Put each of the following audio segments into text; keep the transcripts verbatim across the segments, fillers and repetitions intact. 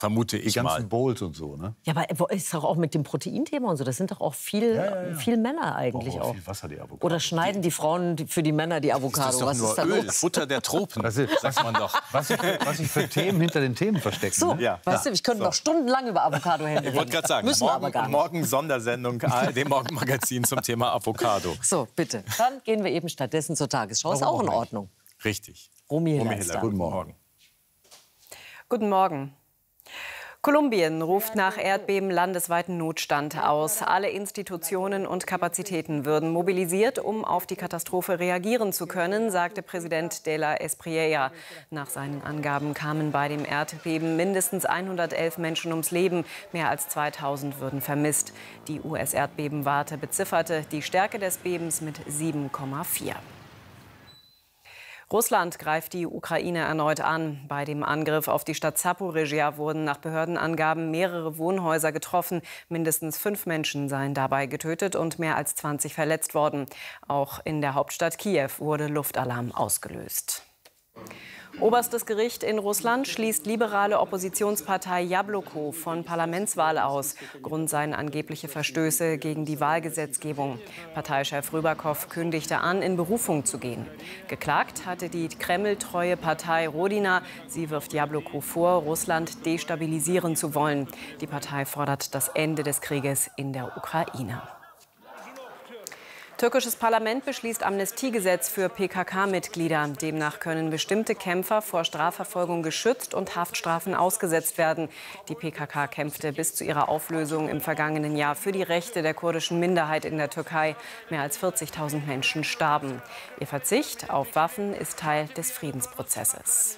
Vermute ich die ganzen mal. Bowls und so, ne? Ja, aber ist doch auch mit dem Proteinthema und so, das sind doch auch viel, Ja, ja, ja. viel Männer eigentlich Oh, auch. viel Wasser, die Avocado. Oder schneiden die Frauen die, für die Männer die Avocado? Das ist doch Was nur ist da Öl, los? Butter der Tropen, Was ist- sagt man doch. Was sich was sich für Themen hinter den Themen verstecken. So, Ne? Ja. weißt du, ich könnte noch stundenlang über Avocado-Hände Ich wollte reden. gerade sagen, Müssen wir aber morgen, gar nicht. morgen Sondersendung A R D-Morgenmagazin zum Thema Avocado. So, bitte. Dann gehen wir eben stattdessen zur Tagesschau. Ist Warum auch in auch nicht? Ordnung. Richtig. Romy Hiller Romy ist Hiller, da. guten Morgen. Guten Morgen. Kolumbien ruft nach Erdbeben landesweiten Notstand aus. Alle Institutionen und Kapazitäten würden mobilisiert, um auf die Katastrophe reagieren zu können, sagte Präsident de la Espriella. Nach seinen Angaben kamen bei dem Erdbeben mindestens hundertelf Menschen ums Leben. Mehr als zweitausend würden vermisst. Die U S-Erdbebenwarte bezifferte die Stärke des Bebens mit sieben Komma vier. Russland greift die Ukraine erneut an. Bei dem Angriff auf die Stadt Zaporizhia wurden nach Behördenangaben mehrere Wohnhäuser getroffen. Mindestens fünf Menschen seien dabei getötet und mehr als zwanzig verletzt worden. Auch in der Hauptstadt Kiew wurde Luftalarm ausgelöst. Oberstes Gericht in Russland schließt liberale Oppositionspartei Jabloko von Parlamentswahl aus. Grund seien angebliche Verstöße gegen die Wahlgesetzgebung. Parteichef Rybakow kündigte an, in Berufung zu gehen. Geklagt hatte die kremltreue Partei Rodina. Sie wirft Jabloko vor, Russland destabilisieren zu wollen. Die Partei fordert das Ende des Krieges in der Ukraine. Türkisches Parlament beschließt Amnestiegesetz für P K K-Mitglieder. Demnach können bestimmte Kämpfer vor Strafverfolgung geschützt und Haftstrafen ausgesetzt werden. Die P K K kämpfte bis zu ihrer Auflösung im vergangenen Jahr für die Rechte der kurdischen Minderheit in der Türkei. Mehr als vierzigtausend Menschen starben. Ihr Verzicht auf Waffen ist Teil des Friedensprozesses.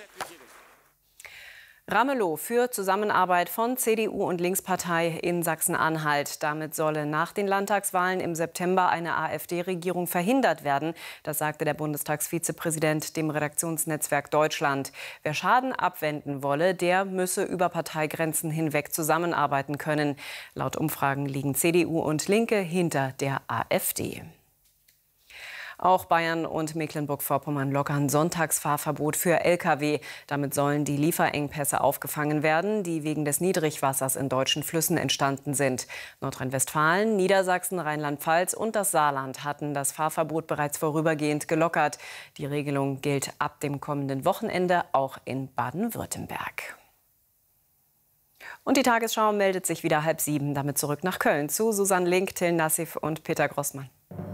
Ramelow für Zusammenarbeit von C D U und Linkspartei in Sachsen-Anhalt. Damit solle nach den Landtagswahlen im September eine AfD-Regierung verhindert werden. Das sagte der Bundestagsvizepräsident dem Redaktionsnetzwerk Deutschland. Wer Schaden abwenden wolle, der müsse über Parteigrenzen hinweg zusammenarbeiten können. Laut Umfragen liegen C D U und Linke hinter der AfD. Auch Bayern und Mecklenburg-Vorpommern lockern Sonntagsfahrverbot für L K W. Damit sollen die Lieferengpässe aufgefangen werden, die wegen des Niedrigwassers in deutschen Flüssen entstanden sind. Nordrhein-Westfalen, Niedersachsen, Rheinland-Pfalz und das Saarland hatten das Fahrverbot bereits vorübergehend gelockert. Die Regelung gilt ab dem kommenden Wochenende auch in Baden-Württemberg. Und die Tagesschau meldet sich wieder halb sieben. Damit zurück nach Köln zu Susanne Link, Till Nassif und Peter Grossmann.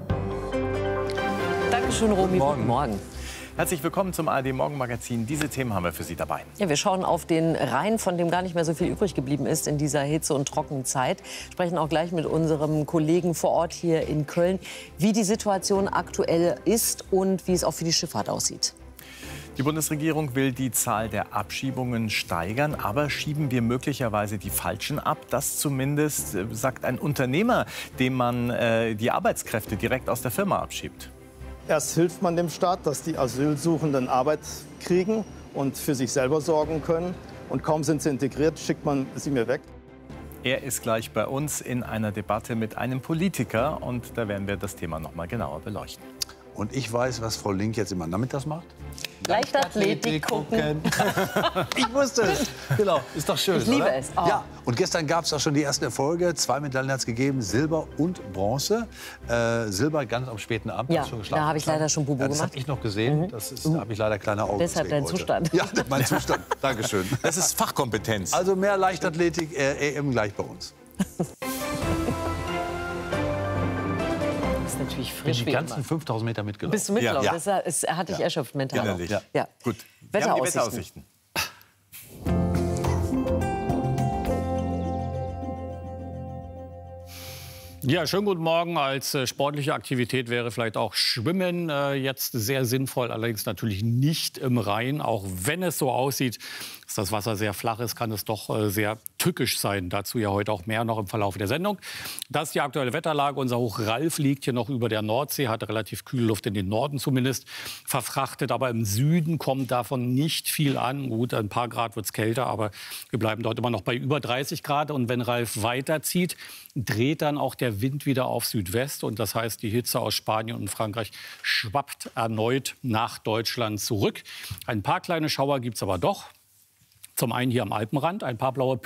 Dankeschön, Romy. Guten Morgen. Herzlich willkommen zum A R D-Morgenmagazin. Diese Themen haben wir für Sie dabei. Ja, wir schauen auf den Rhein, von dem gar nicht mehr so viel übrig geblieben ist in dieser Hitze- und Trockenzeit. Sprechen auch gleich mit unserem Kollegen vor Ort hier in Köln, wie die Situation aktuell ist und wie es auch für die Schifffahrt aussieht. Die Bundesregierung will die Zahl der Abschiebungen steigern, aber schieben wir möglicherweise die Falschen ab? Das zumindest äh, sagt ein Unternehmer, dem man äh, die Arbeitskräfte direkt aus der Firma abschiebt. Erst hilft man dem Staat, dass die Asylsuchenden Arbeit kriegen und für sich selber sorgen können. Und kaum sind sie integriert, schickt man sie mir weg. Er ist gleich bei uns in einer Debatte mit einem Politiker. Und da werden wir das Thema noch mal genauer beleuchten. Und ich weiß, was Frau Link jetzt immer nachmittags macht. Leichtathletik gucken. Ich wusste es. Genau, ist doch schön, Ich liebe oder? es. Oh. Ja, und gestern gab es auch schon die ersten Erfolge. Zwei Medaillen hat es gegeben, Silber und Bronze. Äh, Silber ganz am späten Abend. Ja, hast du schon geschlafen. da habe ich leider schon Bubu ja, das gemacht. habe ich noch gesehen. Das ist, da habe ich leider kleine Augen. Deshalb deswegen dein heute. Zustand. Ja, mein Zustand. Dankeschön. Das ist Fachkompetenz. Also mehr Leichtathletik, äh, E M gleich bei uns. Das ist natürlich Bin frisch die wie ganzen immer. fünftausend Meter mitgelaufen. Bist du mitgelaufen? Ja. Das, das hat dich erschöpft mental. Innerlich. Ja. Ja. Gut. Wir haben die Wetteraussichten. Wetteraussichten. Ja, schönen guten Morgen. Als äh, sportliche Aktivität wäre vielleicht auch Schwimmen äh, jetzt sehr sinnvoll. Allerdings natürlich nicht im Rhein. Auch wenn es so aussieht, dass das Wasser sehr flach ist, kann es doch äh, sehr tückisch sein. Dazu ja heute auch mehr noch im Verlauf der Sendung. Das ist die aktuelle Wetterlage. Unser Hoch Ralf liegt hier noch über der Nordsee, hat relativ kühle Luft in den Norden zumindest verfrachtet. Aber im Süden kommt davon nicht viel an. Gut, ein paar Grad wird es kälter, aber wir bleiben dort immer noch bei über dreißig Grad. Und wenn Ralf weiterzieht, dreht dann auch der Wind wieder auf Südwest. Und das heißt, die Hitze aus Spanien und Frankreich schwappt erneut nach Deutschland zurück. Ein paar kleine Schauer gibt es aber doch. Zum einen hier am Alpenrand, ein paar blaue